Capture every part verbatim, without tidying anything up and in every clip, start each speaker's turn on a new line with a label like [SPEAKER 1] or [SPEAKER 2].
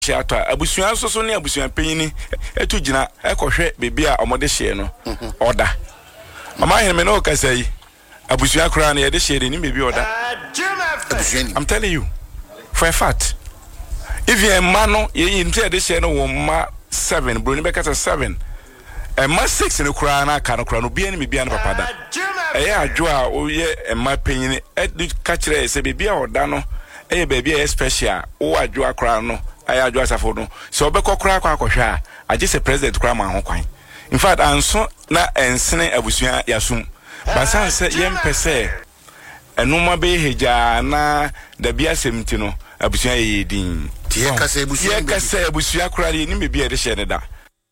[SPEAKER 1] Shata, Abusuan so near Abusuan Penny, Etugina, Ecoche, Bibia, or Modesheno, order. Mamma Hemenoka say, Abusuan crown, the shade in maybe order. I'm telling you, for a fact. If you're a mano, you enter the channel one seven, Brunibecca seven, and my six in the crown, I can't crown, be any behind Papa. A draw, oh, yeah, and my penny, at the catcher, say, baby or dano, a baby, a special, or I draw crown. I address a photo. So Beko crack or I just a president cram on coin. In fact, I'm so not and sending a bushia yasum. But some say yem per se. And no more be hija na the beer semitino, a bushia yedin. Tiaka say bushia crady, and maybe a descended.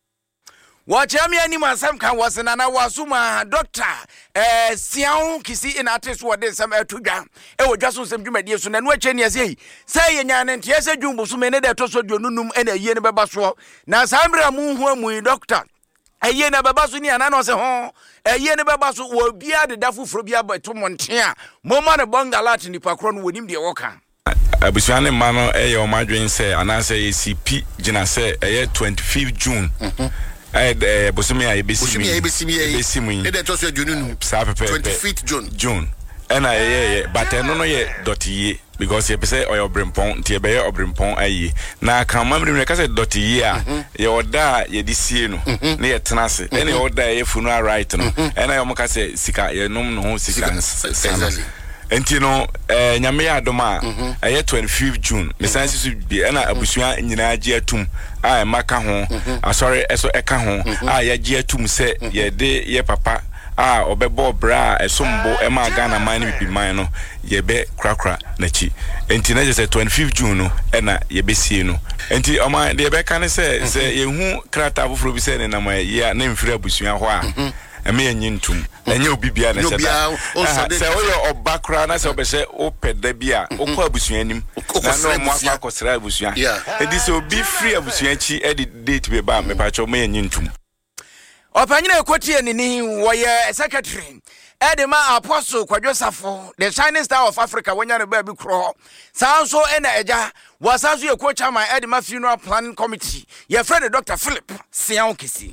[SPEAKER 2] Watch me anyone some can was an anawasuma doctor eh sian kisi in artist what they some to jam e wo dwaso sem dwuma die so na no ache ne say say nya ne ntia say dwumbu so me ne de to so dwonunum e na ye ne beba so na sambra mu hu amu doctor eye na beba so ni ana no se ho eye ne beba so wo bia de dafufuro bia beto montea mo ma ne bongalat ni pakro no wonim de woka
[SPEAKER 1] abusuane ma no e ye o madwen say ana say C P gina say e twenty-fifth June I the Bosumi I B C me A B C me A B C me.
[SPEAKER 3] It was your June twenty-fifth June.
[SPEAKER 1] June. And I yeah but I no no ye dot ye because you say oil brimpon tie be or brimpon ayi. Na kan mamre me ka say dot ye a ye oda ye di sie no na ye tenase. Any oda ye funeral right no. And I am ka say sika ye nom no ho sika.
[SPEAKER 3] Exactly.
[SPEAKER 1] Enti no eh nyame ya adoma eh twenty-fifth June mesansi so bi na abusua nyina agi atum a maka ho asori eso eka ho a ya agi atum se ye de ye papa a obebo bra esombo e ma Ghana man bi man no ye be krakra na chi enti na je say twenty-fifth June no e na ye be sie no enti o ma de be kan se se ye hu krata afoforo bi se ne na ma ye na mfiri abusua ho a eme enyintum enye obi bia na seda se oyo obakra na se obese opeda bia okọ abusua nim na no mo akosra abusua edi se obi free abusua chi edi date be ba me pa cho me enyintum
[SPEAKER 2] opanyina ekotie nini woye secretary Edema Apostle Kwadwosafo the Shining Star of Africa wonya ne ba bi kro sanso ena eja wasanso ye coach ama Edema Funeral Planning Committee ye friend Doctor Philip Sian Kisi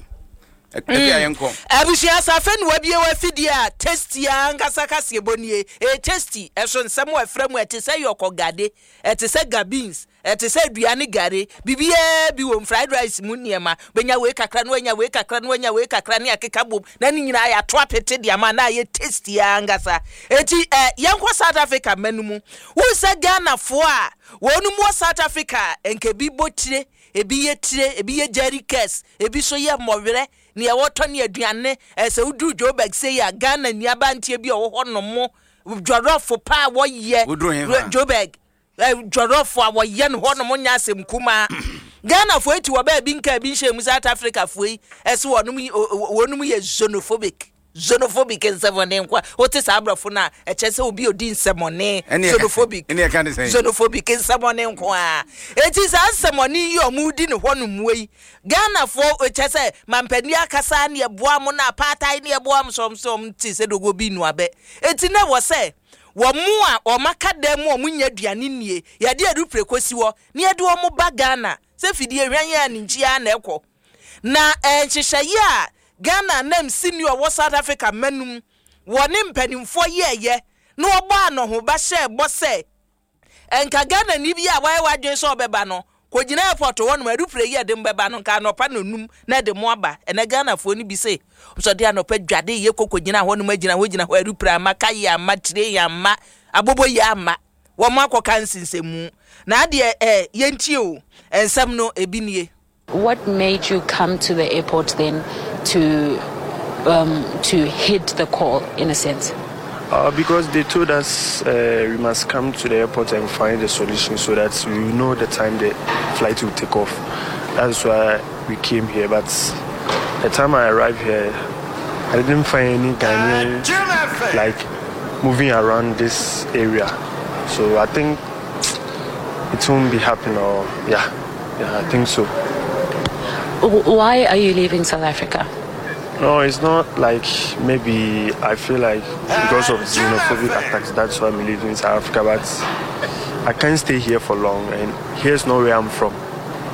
[SPEAKER 4] Abushia safen wabie wa fidia testy angasa kase bonie e testy eso nsem wa fremu etise yokogade etise gabins etise duane gare bibia bi wo fried rice mu niema benya we kakra no anya we kakra no anya we kakra ne akeka bom na ni nyina ya to apete dia ma na ye testy angasa eti eh yanko South Africa manumu wo se Ghana fo a wonu mo South Africa enke bi botire ebi ye tire ebi ye jerikes ebi so ye mowere ne ye woto ne aduane ese udu Joburg say ya Ghana ni abantie bi o ho no mo dworofo pa wo ye Joburg dworofo a wo ye no ho no mo nya asem kuma Ghana fo eti wo ba bi nka bi nhye mu South Africa fo yi ese wonum wonum ye xenophobic xenophobic in seven kwa oti sabrafo na echese obi odi nsemone xenophobic
[SPEAKER 2] ene kan say
[SPEAKER 4] xenophobic in seven kwa eti sa nsemone yi omudi ne honum wei Ghana fo echese mampani akasa ne eboa mo na apartheid ne eboa mo som som ti se dogo bi nu abe eti na wo se wo mu a o maka dem o munya duane nie ya de adu prekosi wo ne ade o mo ba Ghana se fidie hwan ya ne njia na ekọ na enhyehyeye a Ghana nam senior wo South Africa manum woni mpanimfo yeye no oba no ho ba hye bo se enka Ghana ni bi a wai wadwen so obeba no kogina airport won ma dupre ye de mbeba no nka no pa no num na de mo aba ena Ghana fo ni bi se so de anopa dwade ye kokogina ho no magina ho gina ho adupre amaka ye amatire ya ma abobo ye ama wo ma akoka nsinsemu na de eh yentie o ensam no ebinie.
[SPEAKER 5] What made you come to the airport then to um, to hit the call in a sense?
[SPEAKER 6] Uh, because they told us uh, we must come to the airport and find a solution so that we know the time the flight will take off. That's why we came here. But the time I arrived here, I didn't find any Ghanaian like moving around this area. So I think it won't be happening. Or yeah, yeah, I think so.
[SPEAKER 5] Why are you leaving South Africa?
[SPEAKER 6] No, it's not like maybe I feel like because of xenophobic attacks, that's why I'm leaving South Africa. But I can't stay here for long, and here's not where I'm from.